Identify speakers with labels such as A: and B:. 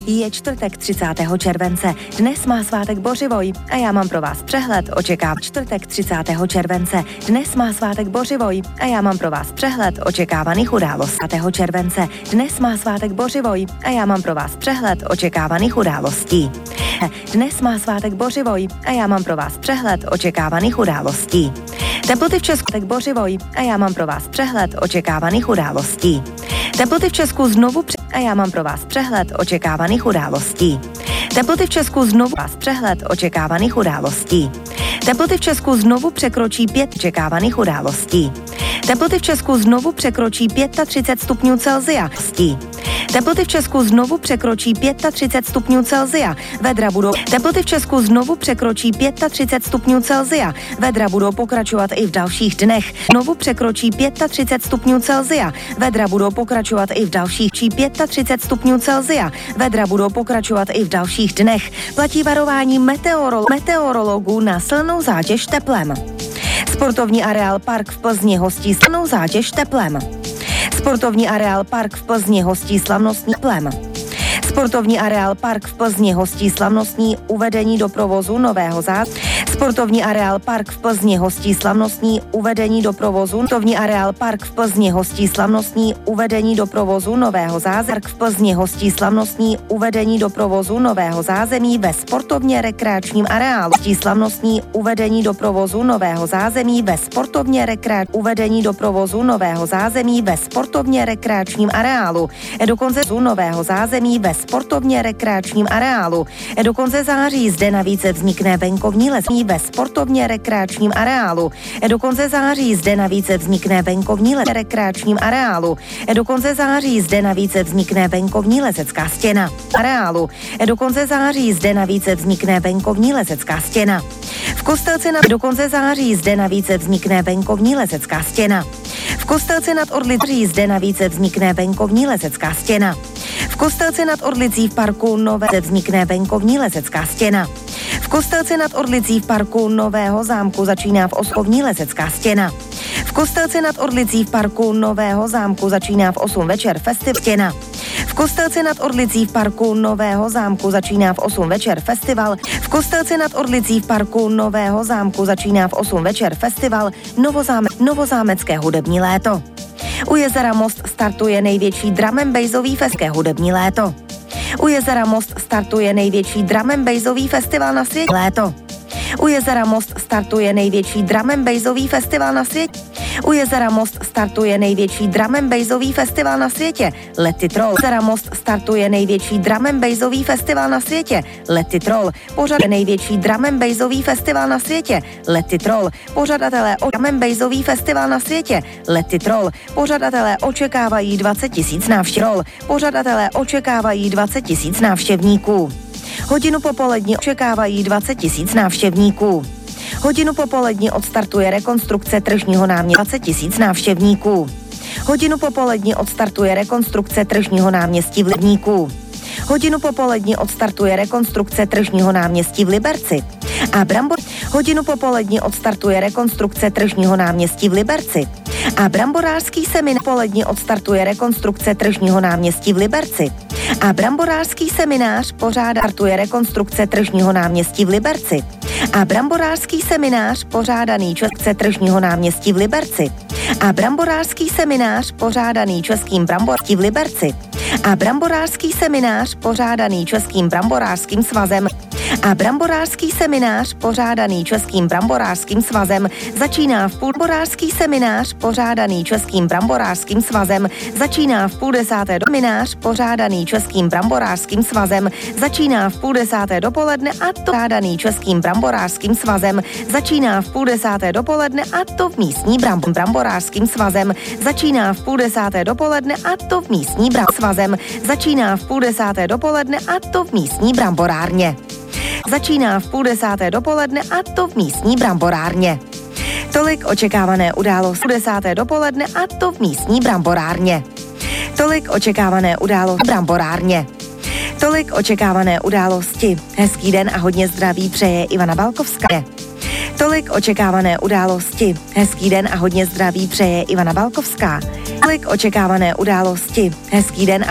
A: Je čtvrtek 30. července. Dnes má svátek Bořivoj a já mám pro vás přehled čtvrtek 30. července. Dnes má svátek Bořivoj a já mám pro vás přehled očekávaných událostí. července. Dnes má svátek Bořivoj a já mám pro vás přehled očekávaných událostí. Dnes má svátek Bořivoj a já mám pro vás přehled očekávaných událostí. Teploty v Česku Bořivoj a já mám pro vás přehled očekávaných událostí. Teploty v Česku znovu a já mám pro vás přehled očekávaných událostí. Teploty v Česku znovu vás přehled očekávaných událostí. Teploty v Česku znovu překročí 5 očekávaných událostí. Teploty v Česku znovu překročí 35 stupňů Celsia. Teploty v Česku znovu překročí 35 stupňů Celsia. Vedra budou. Teploty v Česku znovu překročí 35 stupňů Celsia. Vedra budou pokračovat i v dalších dnech. Znovu překročí 35 stupňů Celsia. Vedra budou pokračovat i v dalších 35 stupňů Celsia. Vedra budou pokračovat i v dalších dnech. Platí varování meteorologů na silnou zátěž teplem. Sportovní areál Park v Plzni hostí silnou zátěž teplem. Sportovní areál Park v Plzni hostí slavnostní teplem. Sportovní areál Park v Plzni hostí slavnostní uvedení do provozu nového Sportovní areál Park v Plzni hostí slavnostní uvedení do provozu. Sportovní areál Park v Plzni hostí slavnostní uvedení do provozu nového zázemí. V Plzni hostí slavnostní uvedení do provozu nového zázemí ve sportovně rekreačním areálu. Hostí slavnostní uvedení do provozu nového zázemí ve sportovně uvedení do provozu nového zázemí ve sportovně rekreačním areálu. Do konce nového zázemí ve sportovně rekreačním areálu. Do konce září zde navíc vznikne venkovní lesní ve sportovně rekreačním areálu. Do konce září zde navíc vznikne venkovní rekreačním areálu. Do konce září zde navíc vznikne venkovní lezecká stěna areálu. Do konce září zde navíc vznikne venkovní lezecká stěna. V Kostelci do konce září zde navíc vznikne venkovní lezecká stěna. V Kostelci nad Orlicí zde navíc vznikne venkovní lezecká stěna. V Kostelci nad Orlicí v parku Nové vznikne venkovní lezecká stěna. V Kostelci nad Orlicí v parku Nového zámku začíná v osovní lezecká stěna. V Kostelci nad Orlicí v parku Nového zámku začíná v 8 večer festival stěna. V Kostelci nad Orlicí v parku Nového zámku začíná v 8 večer festival. V Kostelci nad Orlicí v parku Nového zámku začíná v 8 večer festival Novozámecké hudební léto. U jezera Most startuje největší drum and bassový hudební léto. U jezera Most startuje největší drum and bassový festival na světě léto. U jezera Most startuje největší drum and bassový festival na světě. U jezera Most startuje největší drum and bassový festival na světě. Let It Roll. U jezera Most startuje největší drum and bassový festival na světě. Let It Roll. Největší drum and bassový festival na světě. Let It Roll. Pořadatelé drum and bassový festival na světě. Let It Roll. Pořadatelé očekávají 20 000 návštěvníků. Pořadatelé očekávají 20 000 návštěvníků. Hodinu popolední očekávají 20 000 návštěvníků. Hodinu popolední odstartuje rekonstrukce tržního náměstí 20 000 návštěvníků. Hodinu popolední odstartuje rekonstrukce tržního náměstí v Libníku. Hodinu popolední odstartuje rekonstrukce tržního náměstí v Liberci. Hodinu popolední odstartuje rekonstrukce tržního náměstí v Liberci. A bramborářský seminář polední odstartuje rekonstrukce tržního náměstí v Liberci. A bramborářský seminář startuje rekonstrukce tržního náměstí v Liberci. A bramborářský seminář pořádaný tržního náměstí v Liberci. A bramborářský seminář pořádaný Českým bramborářským v Liberci. A bramborářský seminář pořádaný Českým bramborářským svazem. A bramborářský seminář pořádaný Českým bramborářským svazem začíná v půl. Bramborářský seminář pořádaný Českým bramborářským svazem začíná v 9:30. Seminář pořádaný Českým bramborářským svazem začíná v 9:30 dopoledne a to pořádaný Českým bramborářským svazem začíná v 9:30 dopoledne a to v místní bramborářským svazem začíná v 9:30 dopoledne a to v místní svazem začíná v 9:30 dopoledne a to v místní bramborárně. Začíná v 9:30 dopoledne a to v místní bramborárně. Tolik očekávané události 10. dopoledne a to v místní bramborárně. Tolik očekávané události bramborárně. Tolik očekávané události. Hezký den a hodně zdraví přeje Ivana Balkovská. Tolik očekávané události. Hezký den a hodně zdraví přeje Ivana Balkovská. Tolik očekávané události. Hezký den a